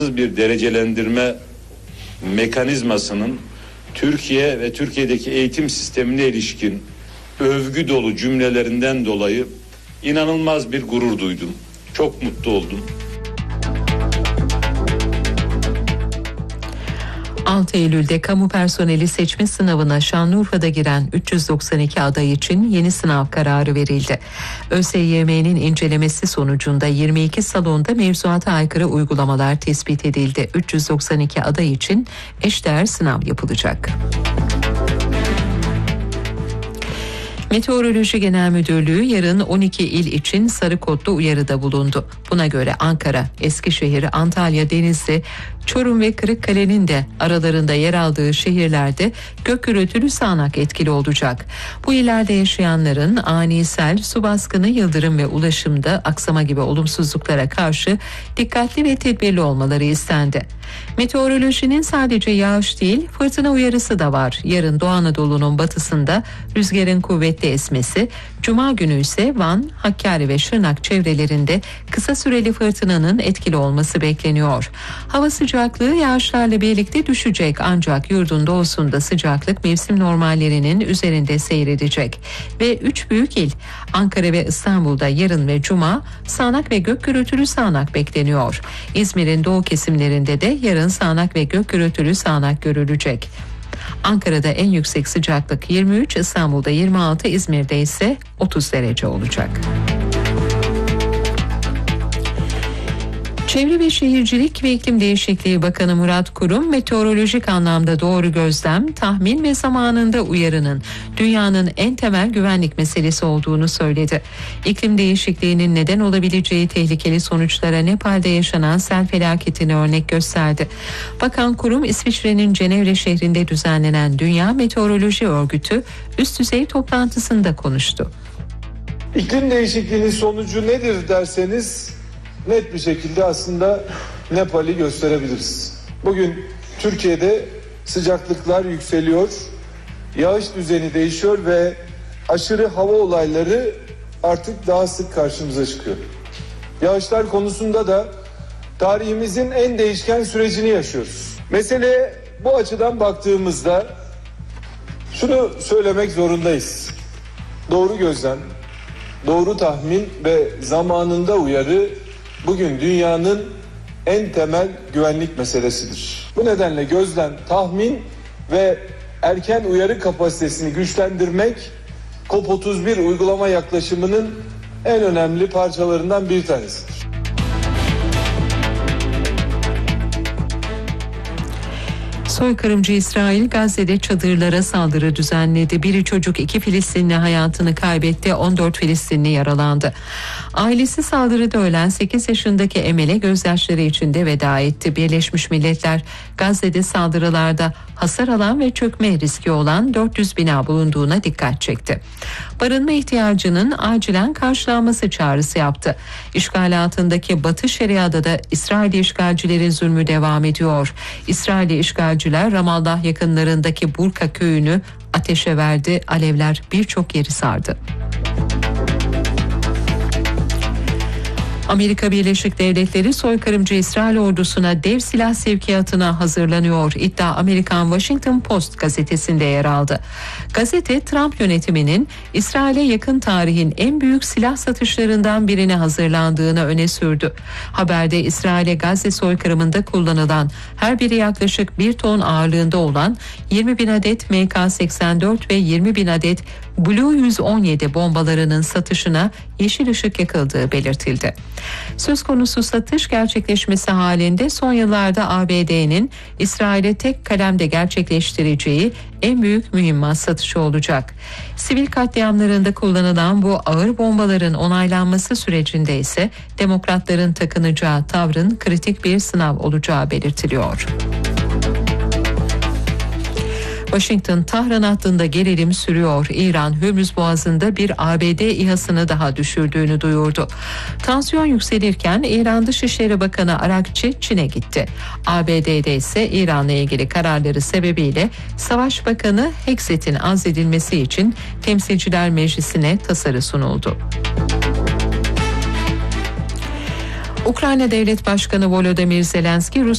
bir derecelendirme mekanizmasının Türkiye ve Türkiye'deki eğitim sistemine ilişkin övgü dolu cümlelerinden dolayı inanılmaz bir gurur duydum. Çok mutlu oldum. 6 Eylül'de kamu personeli seçme sınavına Şanlıurfa'da giren 392 aday için yeni sınav kararı verildi. ÖSYM'nin incelemesi sonucunda 22 salonda mevzuata aykırı uygulamalar tespit edildi. 392 aday için eşdeğer sınav yapılacak. Meteoroloji Genel Müdürlüğü yarın 12 il için sarı kodlu uyarıda bulundu. Buna göre Ankara, Eskişehir, Antalya, Denizli, Çorum ve Kırıkkale'nin de aralarında yer aldığı şehirlerde gök gürültülü sağanak etkili olacak. Bu illerde yaşayanların ani sel, su baskını, yıldırım ve ulaşımda aksama gibi olumsuzluklara karşı dikkatli ve tedbirli olmaları istendi. Meteorolojinin sadece yağış değil, fırtına uyarısı da var. Yarın Doğu Anadolu'nun batısında rüzgarın kuvvetli esmesi, Cuma günü ise Van, Hakkari ve Şırnak çevrelerinde kısa süreli fırtınanın etkili olması bekleniyor. Hava sıcaklığı yağışlarla birlikte düşecek ancak yurdun doğusunda sıcaklık mevsim normallerinin üzerinde seyredecek. Ve 3 büyük il Ankara ve İstanbul'da yarın ve Cuma sağanak ve gök gürültülü sağanak bekleniyor. İzmir'in doğu kesimlerinde de yarın sağanak ve gök gürültülü sağanak görülecek. Ankara'da en yüksek sıcaklık 23, İstanbul'da 26, İzmir'de ise 30 derece olacak. Çevre ve Şehircilik ve İklim Değişikliği Bakanı Murat Kurum, meteorolojik anlamda doğru gözlem, tahmin ve zamanında uyarının dünyanın en temel güvenlik meselesi olduğunu söyledi. İklim değişikliğinin neden olabileceği tehlikeli sonuçlara Nepal'de yaşanan sel felaketini örnek gösterdi. Bakan Kurum, İsviçre'nin Cenevre şehrinde düzenlenen Dünya Meteoroloji Örgütü üst düzey toplantısında konuştu. İklim değişikliğinin sonucu nedir derseniz net bir şekilde aslında Nepal'i gösterebiliriz. Bugün Türkiye'de sıcaklıklar yükseliyor, yağış düzeni değişiyor ve aşırı hava olayları artık daha sık karşımıza çıkıyor. Yağışlar konusunda da tarihimizin en değişken sürecini yaşıyoruz. Meseleye bu açıdan baktığımızda şunu söylemek zorundayız. Doğru gözlem, doğru tahmin ve zamanında uyarı bugün dünyanın en temel güvenlik meselesidir. Bu nedenle gözlem, tahmin ve erken uyarı kapasitesini güçlendirmek COP31 uygulama yaklaşımının en önemli parçalarından bir tanesidir. Soykırımcı İsrail Gazze'de çadırlara saldırı düzenledi. Biri çocuk, 2 Filistinli hayatını kaybetti, 14 Filistinli yaralandı. Ailesi saldırıda ölen 8 yaşındaki Emel'e gözyaşları içinde veda etti. Birleşmiş Milletler Gazze'de saldırılarda hasar alan ve çökme riski olan 400 bina bulunduğuna dikkat çekti. Barınma ihtiyacının acilen karşılanması çağrısı yaptı. İşgal altındaki Batı Şeria'da da İsrail işgalcilerin zulmü devam ediyor. İsrail işgalciler Ramallah yakınlarındaki Burka köyünü ateşe verdi. Alevler birçok yeri sardı. Amerika Birleşik Devletleri soykırımcı İsrail ordusuna dev silah sevkiyatına hazırlanıyor. İddia Amerikan Washington Post gazetesinde yer aldı. Gazete, Trump yönetiminin İsrail'e yakın tarihin en büyük silah satışlarından birine hazırlandığını öne sürdü. Haberde İsrail'e Gazze soykırımında kullanılan her biri yaklaşık 1 ton ağırlığında olan 20 bin adet MK-84 ve 20 bin adet Blue 117 bombalarının satışına yeşil ışık yakıldığı belirtildi. Söz konusu satış gerçekleşmesi halinde son yıllarda ABD'nin İsrail'e tek kalemde gerçekleştireceği en büyük mühimmat satışı olacak. Sivil katliamlarında kullanılan bu ağır bombaların onaylanması sürecinde ise demokratların takınacağı tavrın kritik bir sınav olacağı belirtiliyor. Washington-Tahran hattında gerilim sürüyor. İran, Hürmüz Boğazı'nda bir ABD İHA'sını daha düşürdüğünü duyurdu. Tansiyon yükselirken İran Dışişleri Bakanı Arakçı Çin'e gitti. ABD'de ise İran'la ilgili kararları sebebiyle Savaş Bakanı Hekset'in azledilmesi için Temsilciler Meclisi'ne tasarı sunuldu. Ukrayna Devlet Başkanı Volodymyr Zelenski,